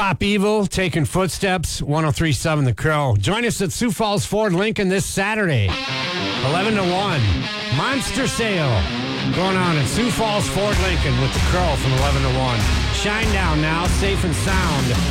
Pop Evil, Taking Footsteps, 103.7 The Crow. Join us at Sioux Falls Ford Lincoln this Saturday, 11 to 1. Monster sale going on at Sioux Falls Ford Lincoln with The Crow from 11 to 1. Shine down now, safe and sound.